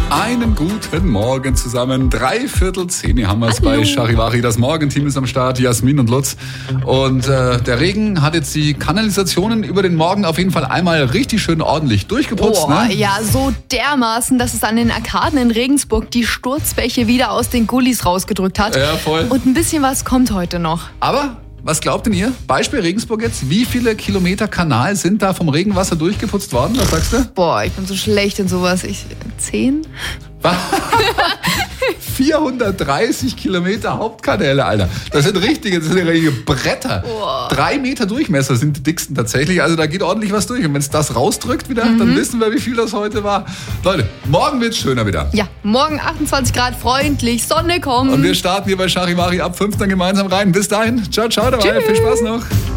Einen guten Morgen zusammen. 9:45 haben wir es bei Charivari. Das Morgenteam ist am Start, Jasmin und Lutz. Und der Regen hat jetzt die Kanalisationen über den Morgen auf jeden Fall einmal richtig schön ordentlich durchgeputzt. Ne? Ja, so dermaßen, dass es an den Arkaden in Regensburg die Sturzbäche wieder aus den Gullis rausgedrückt hat. Ja, voll. Und ein bisschen was kommt heute noch. Aber was glaubt denn ihr? Beispiel Regensburg jetzt. Wie viele Kilometer Kanal sind da vom Regenwasser durchgeputzt worden? Was sagst du? Boah, ich bin so schlecht in sowas. 10? 430 Kilometer Hauptkanäle, Alter. Das sind richtige Bretter. 3 Meter Durchmesser sind die dicksten tatsächlich. Also da geht ordentlich was durch. Und wenn es das rausdrückt wieder, dann wissen wir, wie viel das heute war. Leute, morgen wird's schöner wieder. Ja, morgen 28 Grad, freundlich, Sonne kommt. Und wir starten hier bei Charivari ab 5 dann gemeinsam rein. Bis dahin, ciao, ciao dabei. Tschüss. Viel Spaß noch.